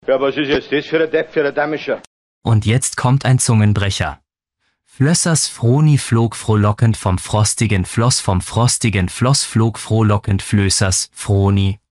Ja, was ist jetzt das für ein Depp, für ein Damischer? Und jetzt kommt ein Zungenbrecher. Flössers Froni flog frohlockend vom frostigen Floss flog frohlockend Flößers Froni